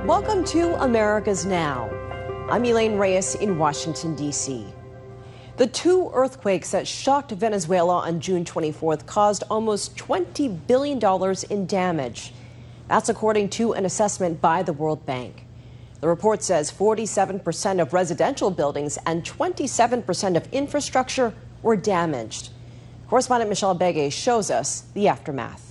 Welcome to America's Now. I'm Elaine Reyes in Washington, D.C. The two earthquakes that shocked Venezuela on June 24th caused almost $20 billion in damage. That's according to an assessment by the World Bank. The report says 47% of residential buildings and 27% of infrastructure were damaged. Correspondent Michelle Begay shows us the aftermath.